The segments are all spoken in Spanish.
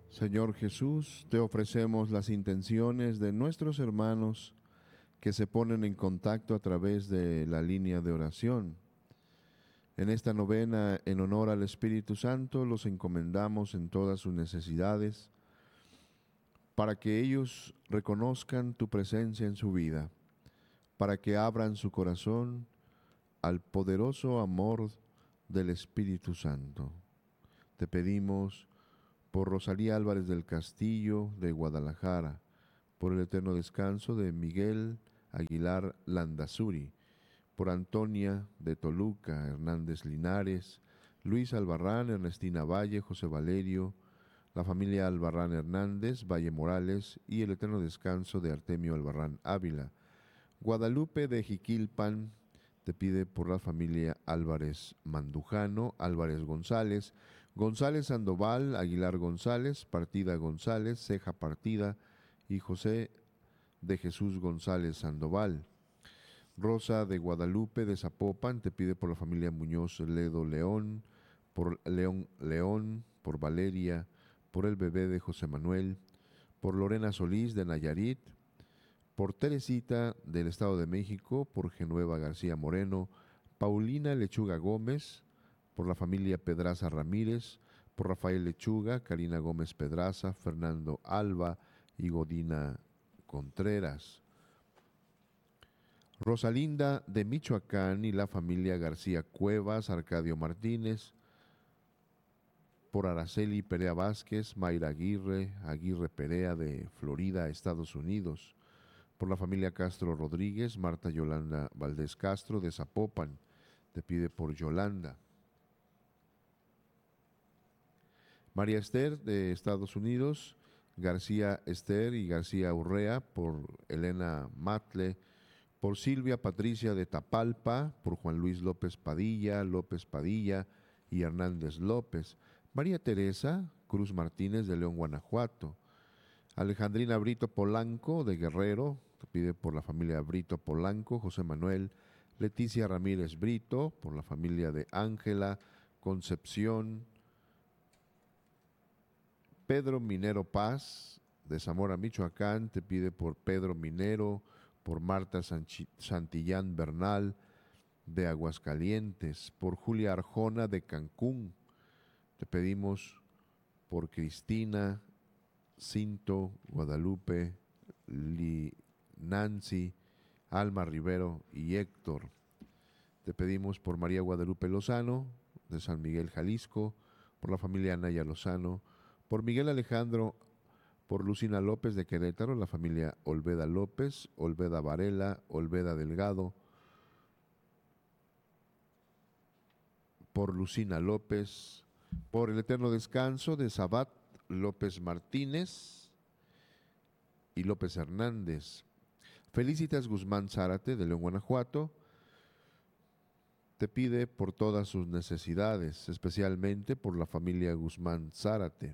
Señor Jesús, te ofrecemos las intenciones de nuestros hermanos que se ponen en contacto a través de la línea de oración. En esta novena, en honor al Espíritu Santo, los encomendamos en todas sus necesidades, para que ellos reconozcan tu presencia en su vida, para que abran su corazón al poderoso amor del Espíritu Santo. Te pedimos por Rosalía Álvarez del Castillo de Guadalajara, por el eterno descanso de Miguel Aguilar Landazuri, por Antonia de Toluca, Hernández Linares, Luis Albarrán, Ernestina Valle, José Valerio, la familia Albarrán Hernández, Valle Morales y el eterno descanso de Artemio Albarrán Ávila. Guadalupe de Jiquilpan te pide por la familia Álvarez Mandujano, Álvarez González, González Sandoval, Aguilar González, Partida González, Ceja Partida y José de Jesús González Sandoval. Rosa de Guadalupe de Zapopan te pide por la familia Muñoz Ledo León, por León León, por Valeria, por el bebé de José Manuel, por Lorena Solís de Nayarit, por Teresita del Estado de México, por Genueva García Moreno, Paulina Lechuga Gómez, por la familia Pedraza Ramírez, por Rafael Lechuga, Karina Gómez Pedraza, Fernando Alba y Godina Contreras. Rosalinda de Michoacán y la familia García Cuevas, Arcadio Martínez, por Araceli Perea Vázquez, Mayra Aguirre, Aguirre Perea de Florida, Estados Unidos, por la familia Castro Rodríguez, Marta Yolanda Valdés Castro de Zapopan, te pide por Yolanda. María Esther de Estados Unidos, García Esther y García Urrea, por Elena Matle, por Silvia Patricia de Tapalpa, por Juan Luis López Padilla y Hernández López, María Teresa Cruz Martínez de León, Guanajuato, Alejandrina Brito Polanco de Guerrero, te pide por la familia Brito Polanco, José Manuel, Leticia Ramírez Brito, por la familia de Ángela, Concepción, Pedro Minero Paz de Zamora, Michoacán, te pide por Pedro Minero, por Marta Santillán Bernal de Aguascalientes, por Julia Arjona de Cancún. Te pedimos por Cristina, Cinto, Guadalupe, Nancy, Alma Rivero y Héctor. Te pedimos por María Guadalupe Lozano de San Miguel, Jalisco, por la familia Anaya Lozano, por Miguel Alejandro, por Lucina López de Querétaro, la familia Olveda López, Olveda Varela, Olveda Delgado, por Lucina López, por el eterno descanso de Sabat López Martínez y López Hernández. Felicitas Guzmán Zárate de León, Guanajuato, te pide por todas sus necesidades, especialmente por la familia Guzmán Zárate.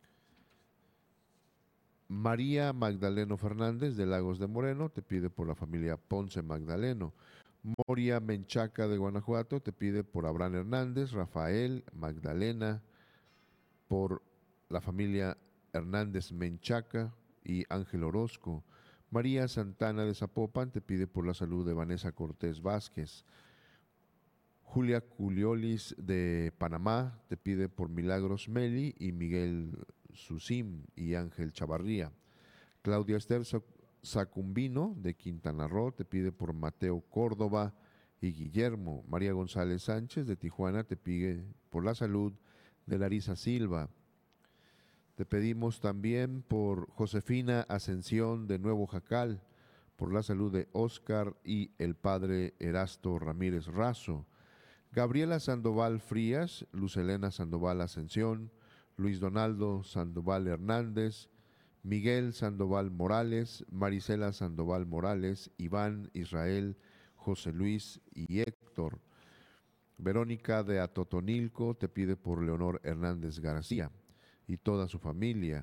María Magdaleno Fernández de Lagos de Moreno te pide por la familia Ponce Magdaleno. Moria Menchaca de Guanajuato te pide por Abraham Hernández, Rafael, Magdalena, por la familia Hernández Menchaca y Ángel Orozco. María Santana de Zapopan te pide por la salud de Vanessa Cortés Vázquez. Julia Culiolis de Panamá te pide por Milagros Meli y Miguel Susim y Ángel Chavarría. Claudia Esther Sacumbino de Quintana Roo te pide por Mateo Córdoba y Guillermo. María González Sánchez de Tijuana te pide por la salud de Larisa Silva. Te pedimos también por Josefina Ascensión de Nuevo Jacal, por la salud de Óscar y el padre Erasto Ramírez Razo. Gabriela Sandoval Frías, Lucelena Sandoval Ascensión, Luis Donaldo Sandoval Hernández, Miguel Sandoval Morales, Marisela Sandoval Morales, Iván Israel, José Luis y Héctor. Verónica de Atotonilco te pide por Leonor Hernández García y toda su familia,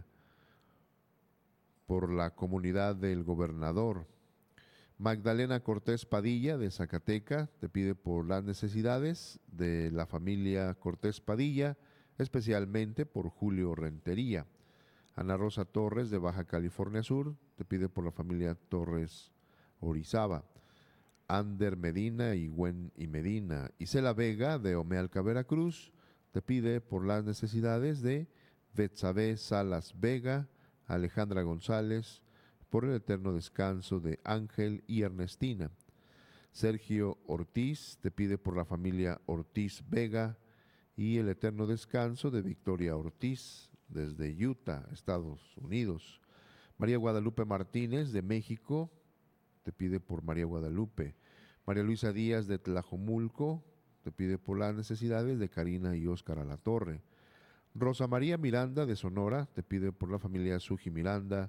por la comunidad del gobernador. Magdalena Cortés Padilla de Zacatecas te pide por las necesidades de la familia Cortés Padilla, especialmente por Julio Rentería. Ana Rosa Torres, de Baja California Sur, te pide por la familia Torres Orizaba. Ander Medina y Gwen y Medina. Isela Vega, de Omealca, Veracruz, te pide por las necesidades de Betsabe Salas Vega, Alejandra González, por el eterno descanso de Ángel y Ernestina. Sergio Ortiz te pide por la familia Ortiz Vega y el eterno descanso de Victoria Ortiz desde Utah, Estados Unidos. María Guadalupe Martínez de México te pide por María Guadalupe. María Luisa Díaz de Tlajomulco te pide por las necesidades de Karina y Óscar Alatorre. Rosa María Miranda de Sonora te pide por la familia Suji Miranda.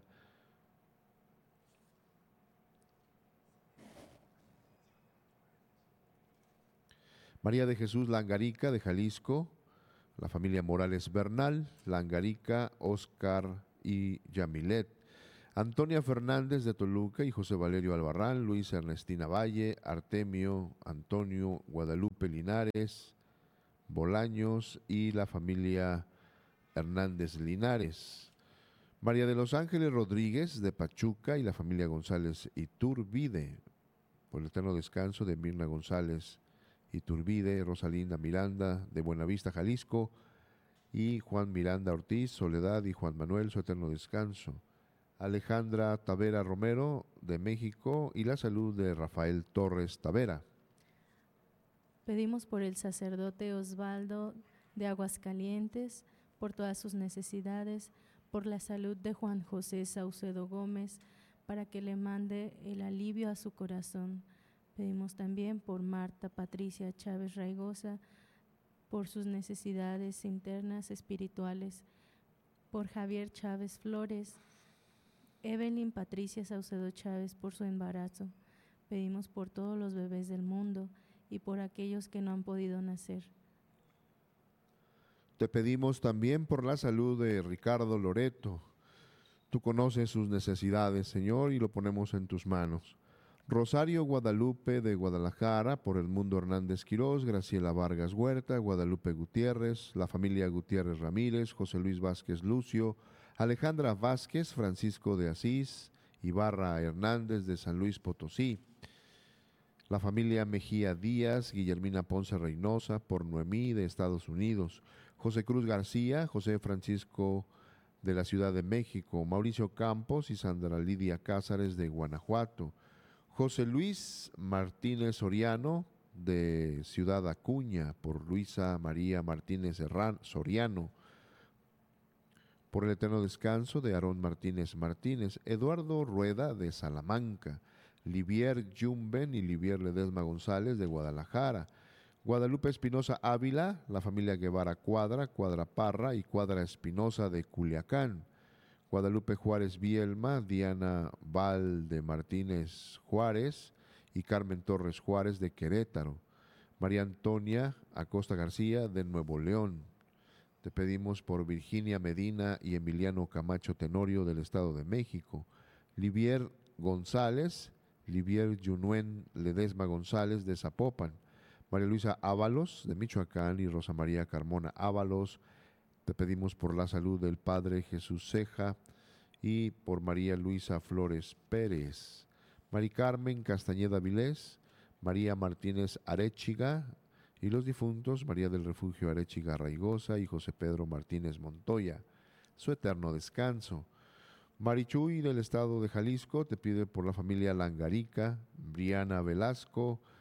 María de Jesús Langarica de Jalisco, la familia Morales Bernal, Langarica, Óscar y Yamilet. Antonia Fernández de Toluca y José Valerio Albarrán, Luisa Ernestina Valle, Artemio, Antonio, Guadalupe Linares, Bolaños y la familia Hernández Linares. María de los Ángeles Rodríguez de Pachuca y la familia González Iturbide, por el eterno descanso de Mirna González Iturbide, Rosalinda Miranda de Buenavista, Jalisco, y Juan Miranda Ortiz, Soledad y Juan Manuel, su eterno descanso. Alejandra Tavera Romero de México y la salud de Rafael Torres Tavera. Pedimos por el sacerdote Osvaldo de Aguascalientes, por todas sus necesidades, por la salud de Juan José Saucedo Gómez, para que le mande el alivio a su corazón. Pedimos también por Marta Patricia Chávez Raigosa, por sus necesidades internas espirituales, por Javier Chávez Flores, Evelyn Patricia Saucedo Chávez por su embarazo. Pedimos por todos los bebés del mundo y por aquellos que no han podido nacer. Te pedimos también por la salud de Ricardo Loreto. Tú conoces sus necesidades, Señor, y lo ponemos en tus manos. Rosario Guadalupe de Guadalajara, por el Mundo Hernández Quirós, Graciela Vargas Huerta, Guadalupe Gutiérrez, la familia Gutiérrez Ramírez, José Luis Vázquez Lucio, Alejandra Vázquez, Francisco de Asís, Ibarra Hernández de San Luis Potosí, la familia Mejía Díaz, Guillermina Ponce Reynosa, por Noemí de Estados Unidos, José Cruz García, José Francisco de la Ciudad de México, Mauricio Campos y Sandra Lidia Cázares de Guanajuato, José Luis Martínez Soriano de Ciudad Acuña, por Luisa María Martínez Soriano, por el eterno descanso de Aarón Martínez Martínez, Eduardo Rueda de Salamanca, Livier Jumben y Livier Ledesma González de Guadalajara, Guadalupe Espinosa Ávila, la familia Guevara Cuadra, Cuadra Parra y Cuadra Espinosa de Culiacán, Guadalupe Juárez Bielma, Diana Valde Martínez Juárez y Carmen Torres Juárez de Querétaro, María Antonia Acosta García de Nuevo León. Te pedimos por Virginia Medina y Emiliano Camacho Tenorio del Estado de México, Livier González, Livier Yunuen Ledesma González de Zapopan, María Luisa Ábalos de Michoacán y Rosa María Carmona Ábalos. Te pedimos por la salud del Padre Jesús Ceja y por María Luisa Flores Pérez, Mari Carmen Castañeda Vilés, María Martínez Arechiga y los difuntos María del Refugio Arechiga Raigosa y José Pedro Martínez Montoya, su eterno descanso. Marichuy del Estado de Jalisco te pide por la familia Langarica, Briana Velasco,